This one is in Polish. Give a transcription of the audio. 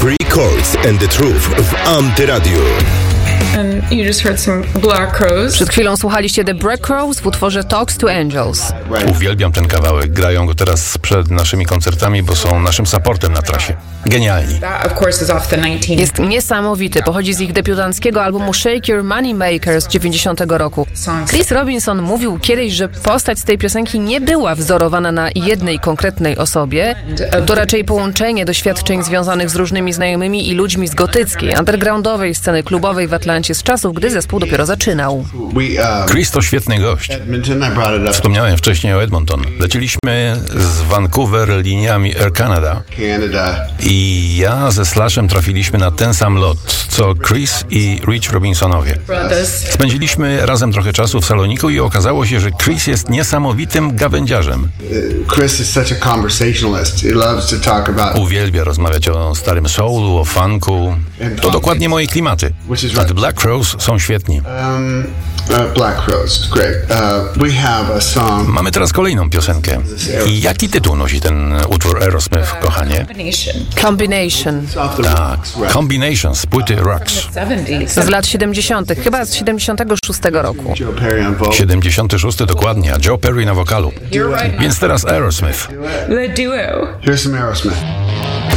Three Chords and the Truth w Antyradiu. And you just heard some Black Crowes. Przed chwilą słuchaliście The Black Crowes w utworze Talks to Angels. Uwielbiam ten kawałek. Grają go teraz przed naszymi koncertami, bo są naszym supportem na trasie. Genialni. That, of course, is off the 19... Jest niesamowity. Pochodzi z ich debiutanckiego albumu Shake Your Money Maker z 90 roku. Chris Robinson mówił kiedyś, że postać z tej piosenki nie była wzorowana na jednej konkretnej osobie. To raczej połączenie doświadczeń związanych z różnymi znajomymi i ludźmi z gotyckiej, undergroundowej sceny klubowej w Atlancie z czasów, gdy zespół dopiero zaczynał. Chris to świetny gość. Wspomniałem wcześniej o Edmonton. Leciliśmy z Vancouver liniami Air Canada i ja ze Slashem trafiliśmy na ten sam lot, co Chris i Rich Robinsonowie. Spędziliśmy razem trochę czasu w Saloniku i okazało się, że Chris jest niesamowitym gawędziarzem. Uwielbia rozmawiać o starym soulu, o funku. To dokładnie moje klimaty. A The Black Crowes są świetni. Black Crowes, great. We have a song. Mamy teraz kolejną piosenkę. I jaki tytuł nosi ten utwór Aerosmith, kochanie? Combination. Tak, Combination z płyty Rocks. Z lat 70., chyba z 76 roku. 76 dokładnie, a Joe Perry na wokalu. Więc teraz Aerosmith. The duo. Here's some Aerosmith.